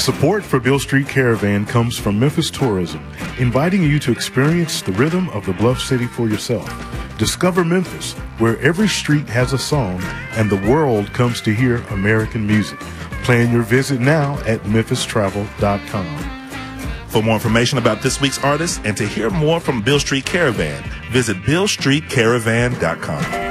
Support for Beale Street Caravan comes from Memphis Tourism, inviting you to experience the rhythm of the Bluff City for yourself. Discover Memphis, where every street has a song and the world comes to hear American music. Plan your visit now at memphistravel.com. For more information about this week's artist and to hear more from Beale Street Caravan, visit BealeStreetCaravan.com.